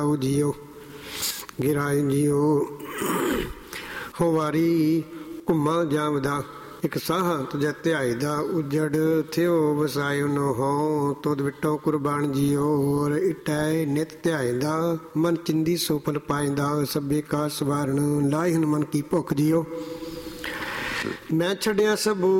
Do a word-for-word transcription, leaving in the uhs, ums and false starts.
ਜਾਓ JIO ਗਿਰਾਏ JIO ਹੋ ਵਾਰੀ ਘੁੰਮਾ ਜਾਵਦਾ ਇੱਕ ਸਾਹ ਤੁਝੇ ਧਿਆਈ ਦਾ ਉਜੜ ਥਿਓ ਵਸਾਇਓ ਨੋ ਹੋ ਤੁਧ ਵਿਟੋ ਕੁਰਬਾਨ ਜੀਓ ਔਰ ਇਟੈ ਨਿਤ ਧਿਆਈ ਦਾ ਮਨ ਚਿੰਦੀ ਸੋ ਫਲ ਪਾਇੰਦਾ ਸਭੇ ਕਾ ਸਵਾਰਨ ਲਾਇਨ ਮਨ ਕੀ ਭੁੱਖ ਜੀਓ ਮੈਂ ਛੱਡਿਆ ਸਭ